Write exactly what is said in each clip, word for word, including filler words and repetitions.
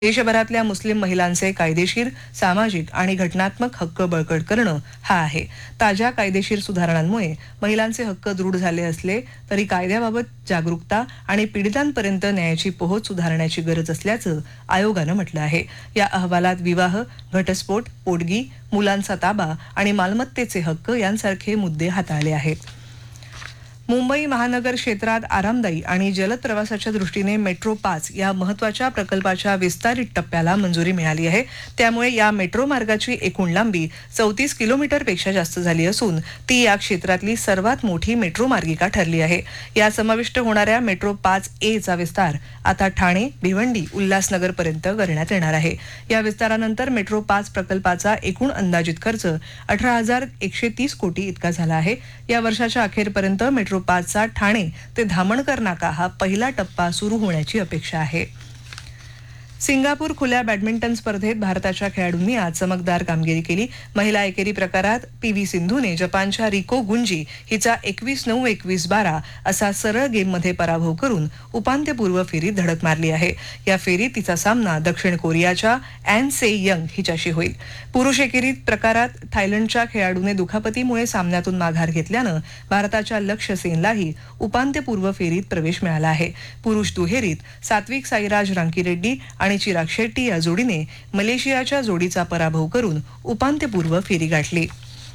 देशभरातल्या मुस्लिम महिलांचे कायदेशीर, सामाजिक आणि घटनात्मक हक्क बळकट करणं हा आहे. ताज्या कायदेशीर सुधारणांमुळे महिलांचे हक्क दृढ झाले असले तरी कायद्याबाबत जागरूकता आणि पीडितांपर्यंत न्यायाची पोहोच सुधारण्याची गरज असल्याचं आयोगानं म्हटलं आहे. या अहवालात विवाह, घटस्फोट, पोटगी, मुलांचा ताबा आणि मालमत्तेचे हक्क यांसारखे मुद्दे हाताळले आहेत. मुंबई महानगर क्षेत्रात आरामदायी आणि जलद प्रवासाच्या दृष्टीने मेट्रो पाच या महत्त्वाच्या प्रकल्पाच्या विस्तारित टप्प्याला मंजुरी मिळाली आहे. त्यामुळे या मेट्रो मार्गाची एकूण लांबी चौतीस किलोमीटरपेक्षा जास्त झाली असून ती या क्षेत्रातली सर्वात मोठी मेट्रो मार्गिका ठरली आहे. या समाविष्ट होणाऱ्या मेट्रो पाच ए चा विस्तार आता ठाणे, भिवंडी, उल्हासनगरपर्यंत करण्यात येणार आहे. या विस्तारानंतर मेट्रो पाच प्रकल्पाचा एकूण अंदाजित खर्च अठरा हजार एकशे तीस कोटी इतका झाला आहे. या वर्षाच्या अखेरपर्यंत मेट्रो पाचचा ठाणे ते धामणकर नाका हा पहिला टप्पा सुरू होण्याची अपेक्षा आहे. सिंगापूर खुल्या बॅडमिंटन स्पर्धेत भारताच्या खेळाडूंनी आज चमकदार कामगिरी केली. महिला एकेरी प्रकारात पी व्ही सिंधूने जपानच्या रिको गुंजी हिचा एकवीस नऊ एकवीस बारा असा सरळ गेममध्ये पराभव करून उपांत्यपूर्व फेरीत धडक मारली आहे. या फेरीत तिचा सामना दक्षिण कोरियाच्या अॅन से यंग हिच्याशी होईल. पुरुष एकेरी प्रकारात थायलंडच्या खेळाडूने दुखापतीमुळे सामन्यातून माघार घेतल्यानं भारताच्या लक्ष्य सेनलाही उपांत्यपूर्व फेरीत प्रवेश मिळाला आहे. पुरुष दुहेरीत सात्विक साईराज रांकीरेड्डी आणि चिराग शेट्टी या जोडीने मलेशियाच्या जोडीचा पराभव करून उपांत्यपूर्व फेरी गाठली.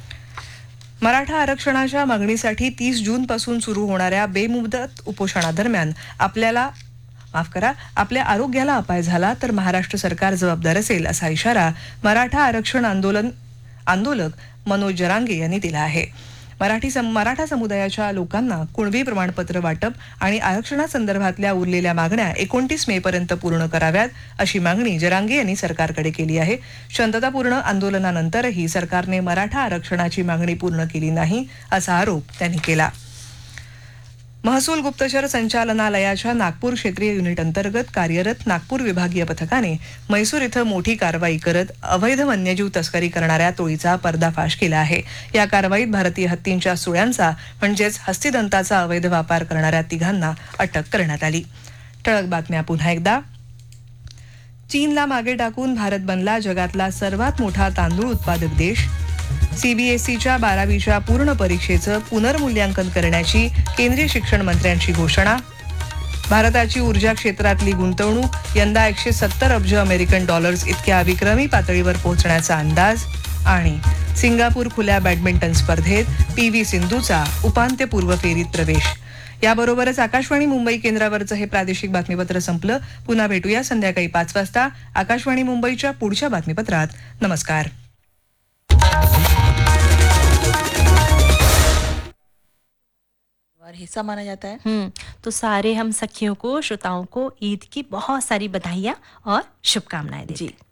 मराठा आरक्षणाच्या मागणीसाठी तीस जून पासून सुरू होणाऱ्या बेमुदत उपोषणादरम्यान आपल्याला माफ करा आपल्या आरोग्याला अपाय झाला तर महाराष्ट्र सरकार जबाबदार असेल असा इशारा मराठा आरक्षण आंदोलन आंदोलक मनोज जरांगे यांनी दिला आहे. मराठी सम मराठा समुदायाच्या लोकांना कुणबी प्रमाणपत्र वाटप आणि आरक्षणासंदर्भातल्या उरलेल्या मागण्या एकोणतीस मे पर्यंत पूर्ण कराव्यात अशी मागणी जरांगे यांनी सरकारकडे केली आहे. शांततापूर्ण आंदोलनानंतरही सरकारने मराठा आरक्षणाची मागणी पूर्ण केली नाही असा आरोप त्यांनी केला. महसूल गुप्तचर संचालनालयाच्या नागपूर क्षेत्रीय युनिट अंतर्गत कार्यरत नागपूर विभागीय पथकाने म्हैसूर इथं मोठी कारवाई करत अवैध वन्यजीव तस्करी करणाऱ्या टोळीचा पर्दाफाश केला आहे. या कारवाईत भारतीय हत्तींच्या सुळ्यांचा म्हणजेच हस्तिदंताचा अवैध व्यापार करणाऱ्या तिघांना अटक करण्यात आली. ठळक बातम्या पुन्हा एकदा. चीनला मागे टाकून भारत बनला जगातला सर्वात मोठा तांदूळ उत्पादक देश. सीबीएसईच्या बारावीच्या पूर्ण परीक्षेचं पुनर्मूल्यांकन करण्याची केंद्रीय शिक्षण मंत्र्यांची घोषणा. भारताची ऊर्जा क्षेत्रातली गुंतवणूक यंदा एकशे सत्तर अब्ज अमेरिकन डॉलर्स इतक्या विक्रमी पातळीवर पोहोचण्याचा अंदाज. आणि सिंगापूर खुल्या बॅडमिंटन स्पर्धेत पी व्ही सिंधूचा उपांत्यपूर्व फेरीत प्रवेश. याबरोबरच आकाशवाणी मुंबई केंद्रावरचं हे प्रादेशिक बातमीपत्र संपलं. पुन्हा भेटूया संध्याकाळी पाच वाजता आकाशवाणी मुंबईच्या पुढच्या बातमीपत्रात. नमस्कार. और हिस्सा माना जाता है. हम्म तो सारे हम सखियों को, श्रोताओं को ईद की बहुत सारी बधाइयाँ और शुभकामनाएं देते हैं. जी.